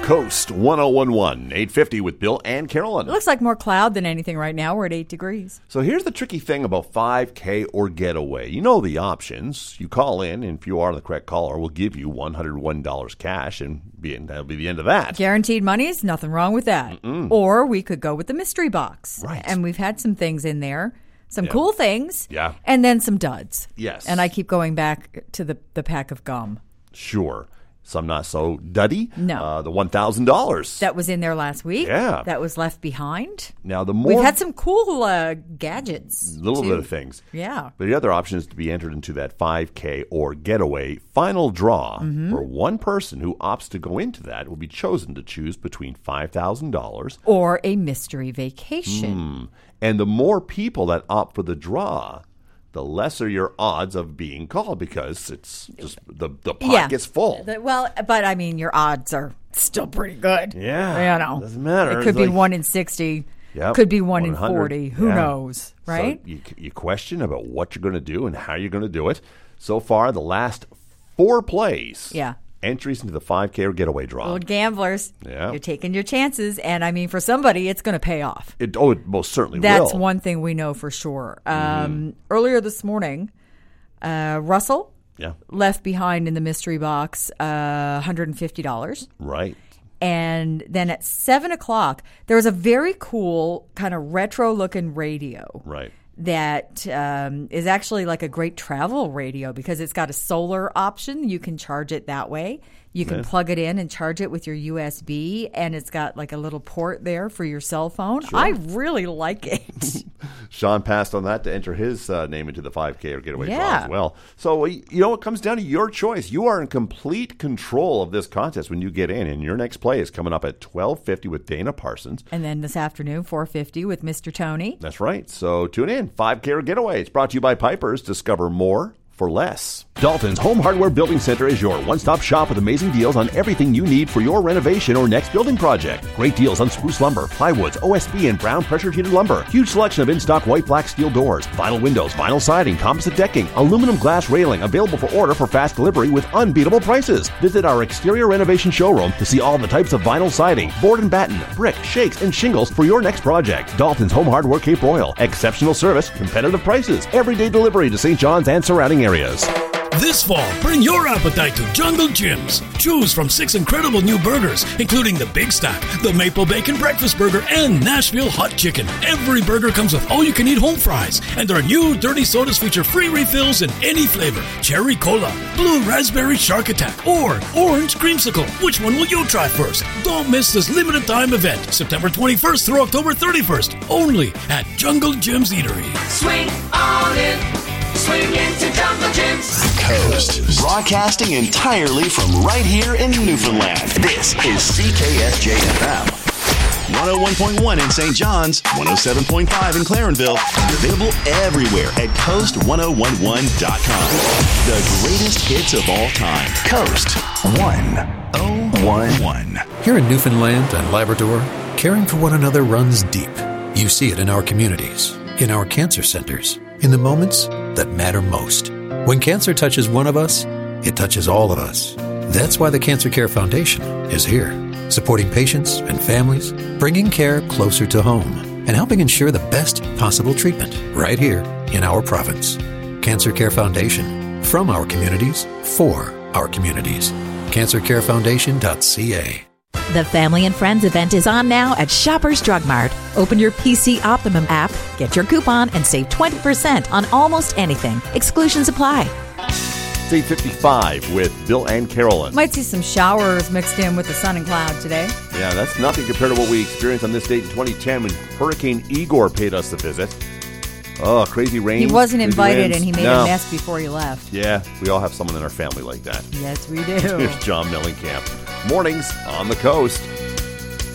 Coast 1011, 850 with Bill and Carolyn. It looks like more cloud than anything right now. We're at 8 degrees. So here's the tricky thing about 5K or getaway. You know the options. You call in, and if you are the correct caller, we'll give you $101 cash, and that'll be the end of that. Guaranteed monies, nothing wrong with that. Or we could go with the mystery box. Right. And we've had some things in there. Some cool things. Yeah. And then some duds. Yes. And I keep going back to the pack of gum. Sure. Some not so duddy. No. The $1,000. That was in there last week. Yeah. That was left behind. Now, the more... We've had some cool gadgets. Little bit of things. Yeah. But the other option is to be entered into that 5K or getaway final draw, where one person who opts to go into that will be chosen to choose between $5,000 or a mystery vacation. And the more people that opt for the draw, the lesser your odds of being called, because it's just the pot gets full. But I mean, your odds are still pretty good. Yeah. You know. Doesn't matter. It could be 1 in 60. Yep, could be 1 in 40. Who knows, right? So you question about what you're going to do and how you're going to do it. So far, the last 4 plays. Yeah. Entries into the 5K or getaway draw. Little gamblers. Yeah. You're taking your chances. And I mean, for somebody, it's going to pay off. It most certainly will. That's one thing we know for sure. Earlier this morning, Russell left behind in the mystery box $150. Right. And then at 7 o'clock, there was a very cool kind of retro-looking radio. Right. That is actually like a great travel radio because it's got a solar option. You can charge it that way. You can plug it in and charge it with your USB, and it's got like a little port there for your cell phone. Sure. I really like it. Sean passed on that to enter his name into the 5K or getaway draw as well. So, it comes down to your choice. You are in complete control of this contest when you get in, and your next play is coming up at 12:50 with Dana Parsons. And then this afternoon, 4:50 with Mr. Tony. That's right. So tune in. 5K or getaway. It's brought to you by Piper's. Discover more for less. Dalton's Home Hardware Building Center is your one-stop shop with amazing deals on everything you need for your renovation or next building project. Great deals on spruce lumber, plywoods, OSB, and brown pressure-treated lumber. Huge selection of in-stock white, black, steel doors, vinyl windows, vinyl siding, composite decking, aluminum glass railing, available for order for fast delivery with unbeatable prices. Visit our exterior renovation showroom to see all the types of vinyl siding, board and batten, brick, shakes, and shingles for your next project. Dalton's Home Hardware Cape Royal. Exceptional service, competitive prices, everyday delivery to St. John's and surrounding areas. This fall, bring your appetite to Jungle Jim's. Choose from 6 incredible new burgers, including the Big Stack, the Maple Bacon Breakfast Burger, and Nashville Hot Chicken. Every burger comes with all-you-can-eat home fries, and our new dirty sodas feature free refills in any flavor. Cherry Cola, Blue Raspberry Shark Attack, or Orange Creamsicle. Which one will you try first? Don't miss this limited-time event, September 21st through October 31st, only at Jungle Jim's Eatery. Swing on in. Swing into Jungle Jim's. Coast. Broadcasting entirely from right here in Newfoundland. This is CKSJ-FM. 101.1 in St. John's, 107.5 in Clarenville, and available everywhere at Coast1011.com. The greatest hits of all time. Coast 1011. Here in Newfoundland and Labrador, caring for one another runs deep. You see it in our communities, in our cancer centers, in the moments that matter most. When cancer touches one of us, it touches all of us. That's why the Cancer Care Foundation is here, supporting patients and families, bringing care closer to home, and helping ensure the best possible treatment right here in our province. Cancer Care Foundation, from our communities, for our communities. CancerCareFoundation.ca. The Family and Friends event is on now at Shoppers Drug Mart. Open your PC Optimum app, get your coupon, and save 20% on almost anything. Exclusions apply. It's 8:55 with Bill and Carolyn. Might see some showers mixed in with the sun and cloud today. Yeah, that's nothing compared to what we experienced on this date in 2010 when Hurricane Igor paid us a visit. Oh, crazy rain. He wasn't invited, winds. and he made a mess before he left. Yeah, we all have someone in our family like that. Yes, we do. Here's John Mellencamp. Mornings on the Coast.